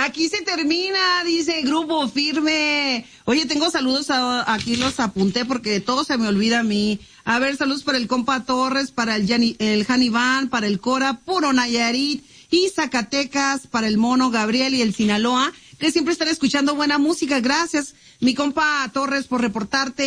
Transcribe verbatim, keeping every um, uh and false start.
Aquí se termina, dice Grupo Firme. Oye, tengo saludos, a, aquí los apunté porque todo se me olvida a mí. A ver, saludos para el compa Torres, para el Jani, el Janiván, para el Cora, puro Nayarit y Zacatecas, para el Mono Gabriel y el Sinaloa, que siempre están escuchando buena música. Gracias, mi compa Torres, por reportarte.